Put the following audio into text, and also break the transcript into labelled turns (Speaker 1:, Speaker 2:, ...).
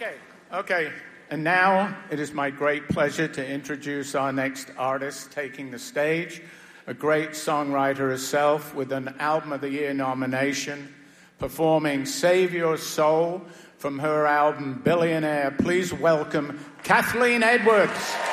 Speaker 1: Okay. And now it is my great pleasure to introduce our next artist taking the stage, a great songwriter herself with an Album of the Year nomination, performing Save Your Soul from her album Billionaire. Please welcome Kathleen Edwards.